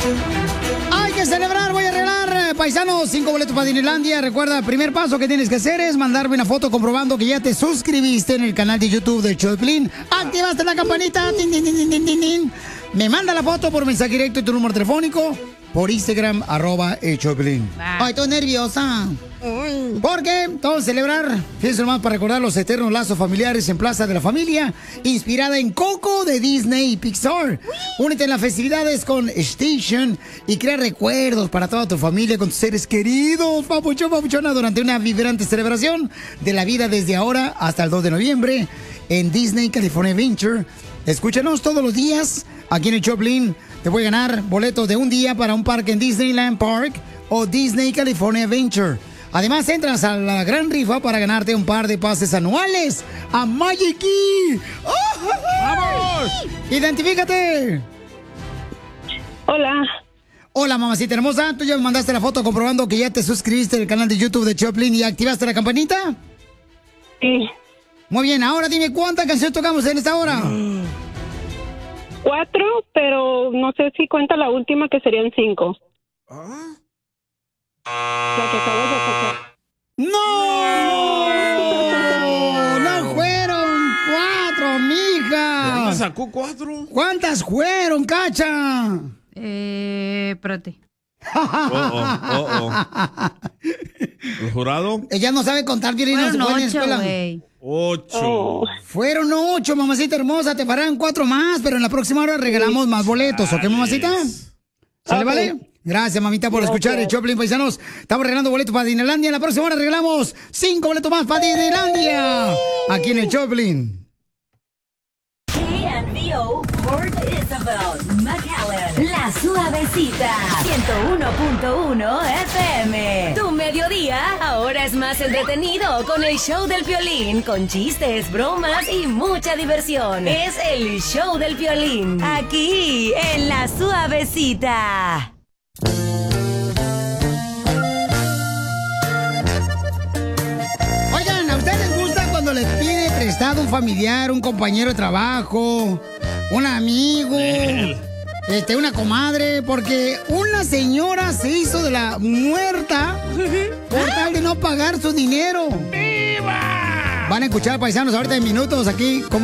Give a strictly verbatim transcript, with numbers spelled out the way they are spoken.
Hay que celebrar, voy a arreglar, paisanos, cinco boletos para Disneylandia. Recuerda, el primer paso que tienes que hacer es mandarme una foto comprobando que ya te suscribiste en el canal de YouTube del show de Piolín. Activaste la campanita. Tin, tin, tin, tin, tin, tin. Me manda la foto por mensaje directo y tu número telefónico por Instagram, arroba el show de Piolín. Ay, estoy nerviosa. Porque vamos a celebrar, fíjense nomás, para recordar los eternos lazos familiares en Plaza de la Familia, inspirada en Coco de Disney y Pixar. Únete en las festividades con Station y crea recuerdos para toda tu familia con tus seres queridos, papuchón, papuchona, durante una vibrante celebración de la vida desde ahora hasta el dos de noviembre en Disney California Adventure. Escúchanos todos los días aquí en el Choplin. Te voy a ganar boletos de un día para un parque en Disneyland Park o Disney California Adventure. Además, entras a la gran rifa para ganarte un par de pases anuales a Magic Key. ¡Oh! ¡Vamos! ¡Identifícate! Hola. Hola, mamacita hermosa. ¿Tú ya me mandaste la foto comprobando que ya te suscribiste al canal de YouTube de Choplin y activaste la campanita? Sí. Muy bien, ahora dime cuántas canciones tocamos en esta hora. Cuatro, pero no sé si cuenta la última, que serían cinco. ¿Ah? La que acabas de tocar. ¡No! ¡No fueron cuatro, mija! ¿Dónde sacó cuatro? ¿Cuántas fueron, Cacha? Eh, espérate. Oh, oh, oh, oh. ¿El jurado? Ella no sabe contar, Piolín, no se Fueron puede en ocho, escuela. güey. Ocho. Oh. Fueron ocho, mamacita hermosa, te farán cuatro más, pero en la próxima hora regalamos más boletos, ¿ok, mamacita? ¿Sale, Ok. vale? Gracias, mamita, por escuchar el Choplin, paisanos. Estamos regalando boletos para Disneylandia. En la próxima hora regalamos cinco boletos más para Disneylandia. Aquí en el Choplin. K and B O Port Isabel, McAllen, La Suavecita, ciento uno punto uno F M. Tu mediodía ahora es más entretenido con el show del Piolín, con chistes, bromas y mucha diversión. Es el show del Piolín, aquí en La Suavecita. Oigan, ¿a ustedes les gusta cuando les pide prestado un familiar, un compañero de trabajo, un amigo, este, una comadre? Porque una señora se hizo de la muerta por tal de no pagar su dinero. ¡Viva! Van a escuchar, paisanos, ahorita en minutos aquí.